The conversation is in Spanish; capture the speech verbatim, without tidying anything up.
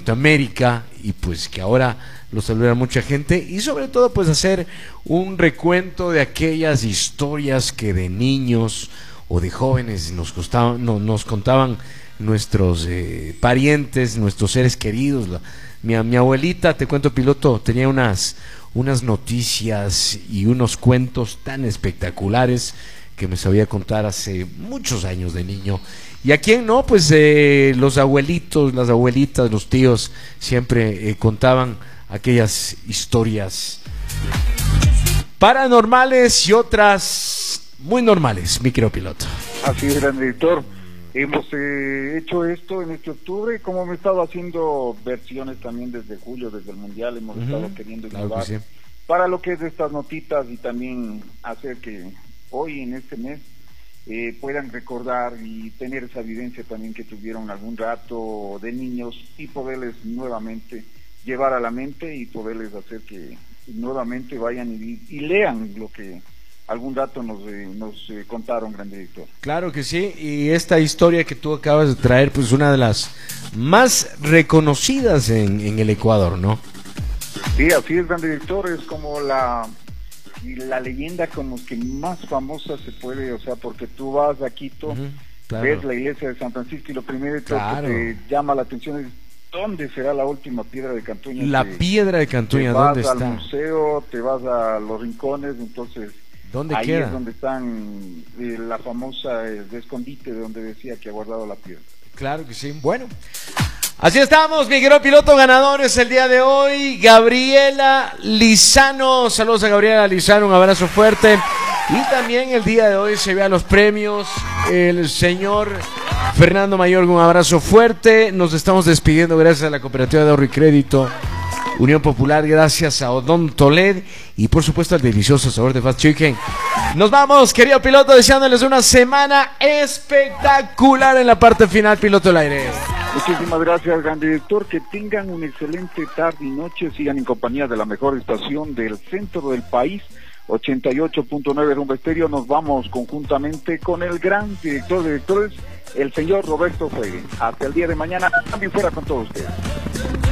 Norteamérica, y pues que ahora lo saluda mucha gente, y sobre todo pues hacer un recuento de aquellas historias que de niños o de jóvenes nos, costaban, no, nos contaban nuestros eh, parientes, nuestros seres queridos. La, mi, mi abuelita, te cuento, piloto, tenía unas, unas noticias y unos cuentos tan espectaculares que me sabía contar hace muchos años de niño. Y a quién no, pues eh, los abuelitos, las abuelitas, los tíos siempre eh, contaban aquellas historias paranormales y otras muy normales, mi querido piloto. Así es, gran director. Hemos eh, hecho esto en este octubre, como hemos estado haciendo versiones también desde julio, desde el Mundial, hemos uh-huh. estado queriendo innovar claro que sí. para lo que es de estas notitas, y también hacer que hoy en este mes eh, puedan recordar y tener esa evidencia también que tuvieron algún rato de niños, y poderles nuevamente llevar a la mente y poderles hacer que nuevamente vayan y, y lean lo que algún dato nos, eh, nos eh, contaron, gran director. Claro que sí, y esta historia que tú acabas de traer, pues una de las más reconocidas en, en el Ecuador, ¿no? Sí, así es, gran director, es como la la leyenda como que más famosa se puede, o sea, porque tú vas a Quito, uh-huh, claro. ves la iglesia de San Francisco, y lo primero claro. que te llama la atención es ¿dónde será la última piedra de Cantuña? La te, piedra de Cantuña, ¿dónde está? Te vas al museo, te vas a los rincones, entonces ¿dónde ahí queda? es donde están eh, la famosa eh, de escondite, de donde decía que ha guardado la piedra. Claro que sí. Bueno, así estamos, mi querido piloto. Ganadores el día de hoy, Gabriela Lizano. Saludos a Gabriela Lizano, un abrazo fuerte. Y también el día de hoy se vean los premios el señor Fernando Mayor, un abrazo fuerte. Nos estamos despidiendo gracias a la Cooperativa de Ahorro y Crédito Unión Popular, gracias a Odón Toled y por supuesto al delicioso sabor de Fast Chicken. Nos vamos, querido piloto, deseándoles una semana espectacular en la parte final, piloto del aire. Muchísimas gracias, gran director. Que tengan una excelente tarde y noche. Sigan en compañía de la mejor estación del centro del país, ochenta y ocho punto nueve Rumba Estéreo. Nos vamos conjuntamente con el gran director de directores, el señor Roberto Freire. Hasta el día de mañana, también fuera con todos ustedes.